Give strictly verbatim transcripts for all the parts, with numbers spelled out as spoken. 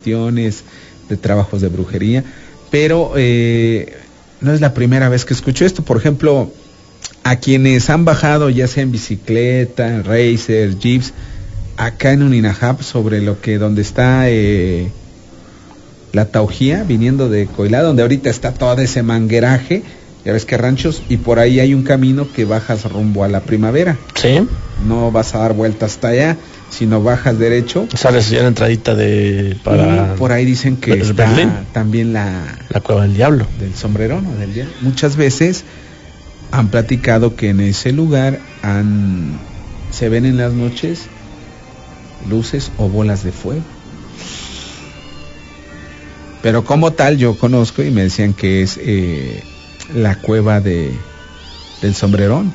cuestiones de trabajos de brujería, pero eh, no es la primera vez que escucho esto. Por ejemplo, a quienes han bajado ya sea en bicicleta, racer, jeeps, acá en Uninajap, sobre lo que donde está eh, la Taujía, viniendo de Coilá, donde ahorita está todo ese mangueraje, ya ves que ranchos, y por ahí hay un camino que bajas rumbo a la Primavera. Sí. No vas a dar vuelta hasta allá, sino bajas derecho. Sales ya la entradita de para. Y por ahí dicen que está Berlín. También la la Cueva del Diablo. Del Sombrerón o del Diablo. Muchas veces han platicado que en ese lugar han se ven en las noches luces o bolas de fuego. Pero como tal yo conozco y me decían que es eh, la cueva de del Sombrerón.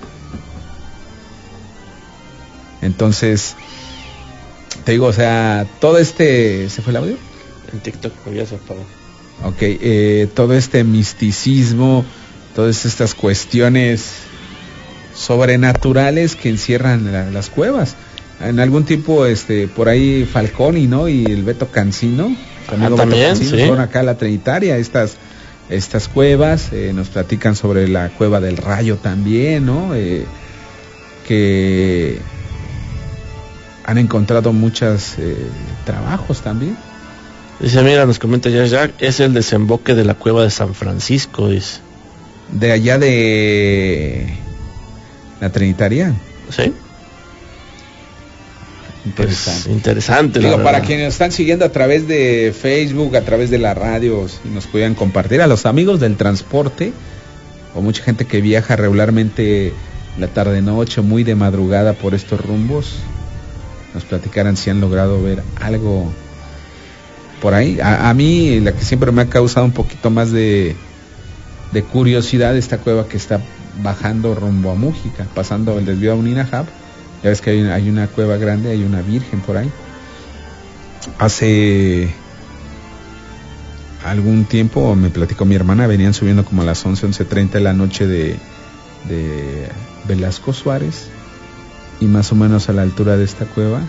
Entonces, te digo, o sea, todo este... ¿Se fue el audio? En TikTok, ya se apagó. Ok, eh, todo este misticismo, todas estas cuestiones sobrenaturales que encierran la, las cuevas. En algún tipo, este, por ahí Falconi, ¿no? Y el Beto Cancino. Ah, también, Cancino, sí. Fueron acá a la Trinitaria, estas... estas cuevas, eh, nos platican sobre la cueva del Rayo también, ¿no? Eh, que han encontrado muchos eh, trabajos también. Dice, mira, nos comenta ya Jack, es el desemboque de la cueva de San Francisco, dice. De allá de la Trinitaria. Sí. Interesante. Pues, interesante. Digo, para quienes nos están siguiendo a través de Facebook, a través de la radio, si nos pudieran compartir, a los amigos del transporte, o mucha gente que viaja regularmente la tarde-noche, muy de madrugada por estos rumbos, nos platicaran si han logrado ver algo por ahí. A, a mí, la que siempre me ha causado un poquito más de, de curiosidad, esta cueva que está bajando rumbo a Mújica, pasando el desvío a Uninajap. Ya ves que hay una, hay una cueva grande, hay una virgen por ahí. Hace algún tiempo, me platicó mi hermana, venían subiendo como a las once, once treinta de la noche de, de Velasco Suárez, y más o menos a la altura de esta cueva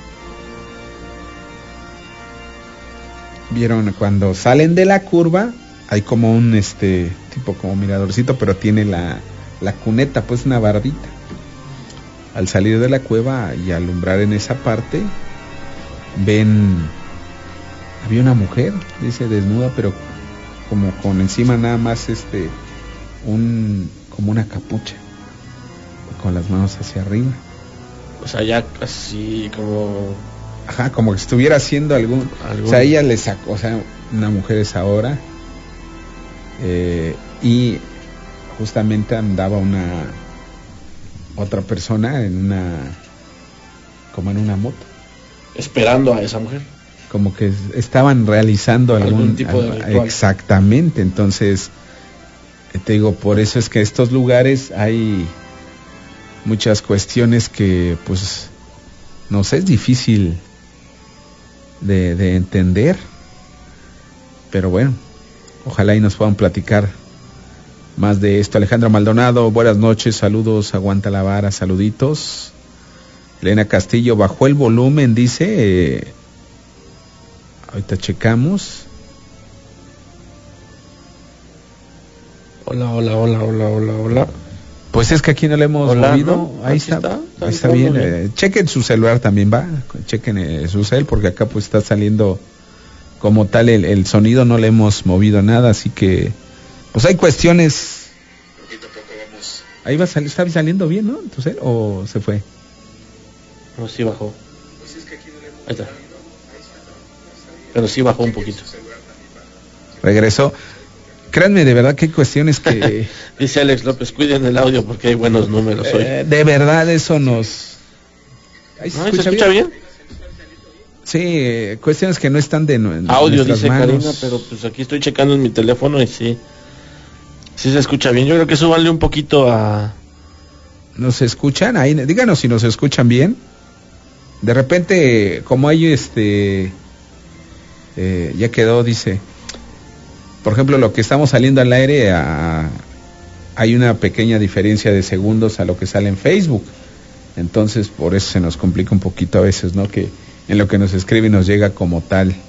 vieron cuando salen de la curva, hay como un este tipo como miradorcito, pero tiene la, la cuneta, pues una bardita. Al salir de la cueva y alumbrar en esa parte, ven, había una mujer, dice, desnuda, pero como con encima nada más este, un, como una capucha, con las manos hacia arriba. O sea, ya casi como... Ajá, como que estuviera haciendo algún... ¿Algún? O sea, ella le sacó, o sea, una mujer es ahora, eh, y justamente andaba una... otra persona en una, como en una moto, esperando a esa mujer, como que estaban realizando algún, algún tipo de ritual. Exactamente. Entonces te digo, por eso es que estos lugares hay muchas cuestiones que pues no sé, es difícil de, de entender, pero bueno, ojalá y nos puedan platicar más de esto. Alejandro Maldonado, buenas noches, saludos, aguanta la vara, saluditos. Elena Castillo, bajó el volumen, dice, eh, ahorita checamos. Hola, hola, hola, hola, hola, hola. Pues es que aquí no le hemos hola, movido, ¿no? ahí está, está, está, ahí está bien, bien. Eh, chequen su celular también, va, chequen eh, su cel, porque acá pues está saliendo como tal el, el sonido, no le hemos movido nada, así que pues hay cuestiones. Ahí va a salir, está saliendo bien, ¿no? Entonces, ¿o se fue? No, sí bajó. Ahí está. Pero sí bajó un poquito. Regresó. Créanme, de verdad que hay cuestiones que... Dice Alex López, cuiden el audio porque hay buenos números hoy. Eh, de verdad, eso nos... ¿Ahí se, ¿No, escucha, ¿se escucha bien? bien? Sí, eh, cuestiones que no están de, de audio, dice manos. Karina, pero pues aquí estoy checando en mi teléfono y sí. Sí se escucha bien. Yo creo que súbanle un poquito a... ¿Nos escuchan? Ahí, díganos si nos escuchan bien. De repente, como hay este... Eh, ya quedó, dice... Por ejemplo, lo que estamos saliendo al aire, a, hay una pequeña diferencia de segundos a lo que sale en Facebook. Entonces, por eso se nos complica un poquito a veces, ¿no? Que en lo que nos escribe nos llega como tal